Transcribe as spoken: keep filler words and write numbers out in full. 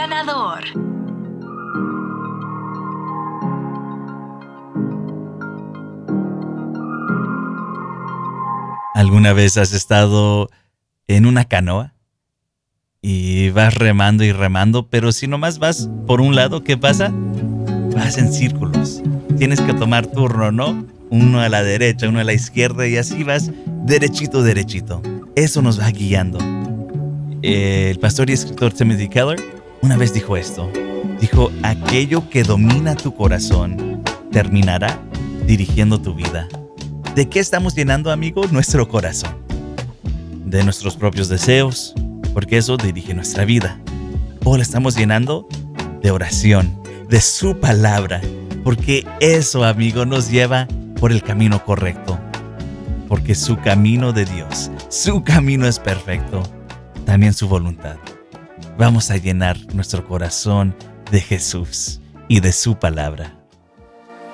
ganador. ¿Alguna vez has estado en una canoa y vas remando y remando, pero si nomás vas por un lado, ¿qué pasa? Vas en círculos. Tienes que tomar turno, ¿no? Uno a la derecha, uno a la izquierda y así vas derechito, derechito. Eso nos va guiando. El pastor y escritor Timothy Keller una vez dijo esto. Dijo, aquello que domina tu corazón terminará dirigiendo tu vida. ¿De qué estamos llenando, amigo? Nuestro corazón. De nuestros propios deseos, porque eso dirige nuestra vida. O la estamos llenando de oración, de su palabra, porque eso, amigo, nos lleva por el camino correcto. Porque su camino de Dios, su camino es perfecto, también su voluntad. Vamos a llenar nuestro corazón de Jesús y de su palabra.